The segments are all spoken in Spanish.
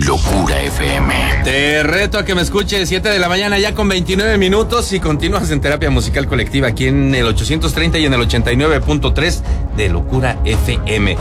Locura FM. Te reto a que me escuches 7 de la mañana ya con 29 minutos y continúas en Terapia Musical Colectiva aquí en el 830 y en el 89.3 de Locura FM.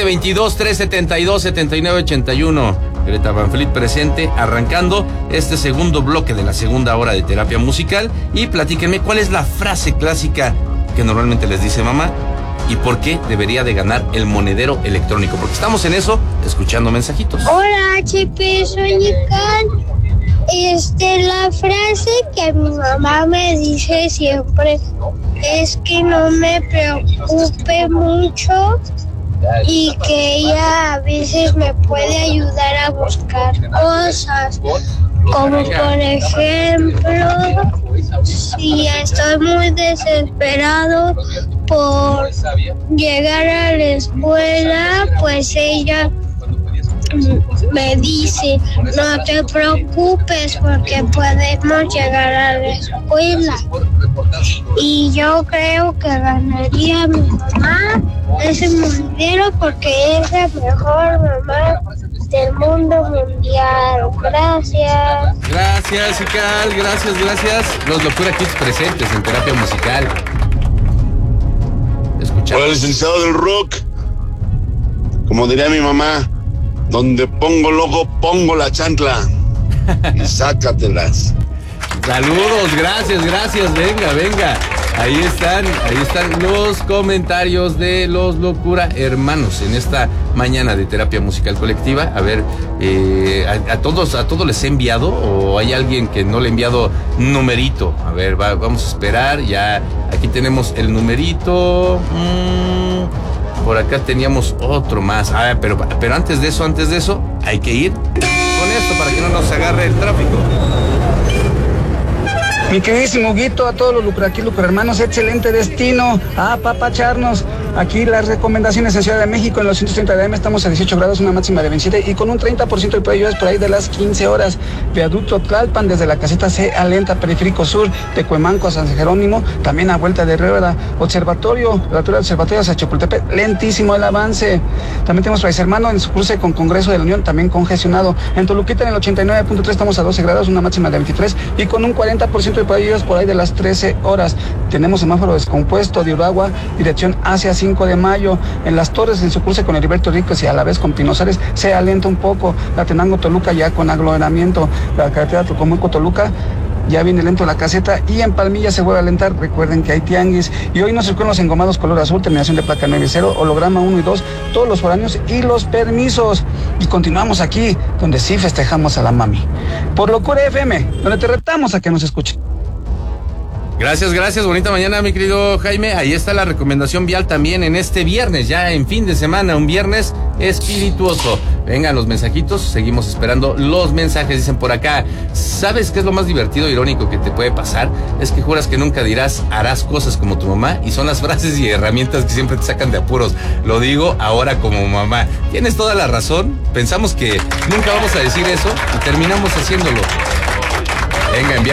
722-372-7981. Greta Van Fleet presente, arrancando este segundo bloque de la segunda hora de Terapia Musical. Y platíquenme cuál es la frase clásica que normalmente les dice mamá y por qué debería de ganar el monedero electrónico, porque estamos en eso, escuchando mensajitos. Hola, HP, soy Nicole. La frase que mi mamá me dice siempre es que no me preocupe mucho y que ella a veces me puede ayudar a buscar cosas, como por ejemplo, si estoy muy desesperado por llegar a la escuela, pues ella me dice, no te preocupes porque podemos llegar a la escuela. Y yo creo que ganaría mi mamá ese monedero porque es la mejor mamá del mundo mundial. Gracias. Gracias, Ical, gracias. Los Locura Kids presentes en Terapia Musical. Escuchamos. Hola, licenciado del rock. Como diría mi mamá, donde pongo el ojo, pongo la chancla. Y sácatelas. Saludos, gracias. Venga. Ahí están los comentarios de los Locura Hermanos en esta mañana de Terapia Musical Colectiva. A ver, ¿a todos les he enviado o hay alguien que no le he enviado numerito? A ver, vamos a esperar. Ya, aquí tenemos el numerito. Por acá teníamos otro más. Pero antes de eso, hay que ir con esto para que no nos agarre el tráfico. Mi queridísimo Guito, a todos los Lucra Hermanos, excelente destino a apapacharnos. Aquí las recomendaciones en Ciudad de México, en los 130 de AM estamos a 18 grados, una máxima de 27 y con un 30% de lluvias por ahí de las 15 horas. Viaducto Tlalpan desde la caseta C Alenta, Periférico Sur, Tecuemanco a San Jerónimo, también a vuelta de rueda. Observatorio, la altura del observatorio hacia Chapultepec, lentísimo el avance. También tenemos Fray Hermano en su cruce con Congreso de la Unión, también congestionado. En Toluquita en el 89.3 estamos a 12 grados, una máxima de 23 y con un 40% de lluvias por ahí de las 13 horas. Tenemos semáforo descompuesto de Uragua, dirección hacia 5 de mayo. En Las Torres, en su cruce con Heriberto Ríos y a la vez con Pinozares, se alenta un poco. La Tenango Toluca ya con aglomeramiento. La carretera Tlacomulco Toluca ya viene lento la caseta y en Palmilla se vuelve a alentar. Recuerden que hay tianguis y hoy nos circulan los engomados color azul, terminación de placa 90, holograma 1 y 2, todos los foráneos y los permisos. Y continuamos aquí, donde sí festejamos a la mami. Por Locura FM, donde te retamos a que nos escuchen. Gracias, bonita mañana, mi querido Jaime. Ahí está la recomendación vial también en este viernes, ya en fin de semana, un viernes espirituoso. Vengan los mensajitos, seguimos esperando los mensajes. Dicen por acá, ¿sabes qué es lo más divertido, irónico que te puede pasar? Es que juras que nunca harás cosas como tu mamá y son las frases y herramientas que siempre te sacan de apuros. Lo digo ahora como mamá. Tienes toda la razón, pensamos que nunca vamos a decir eso y terminamos haciéndolo. Venga, enviamos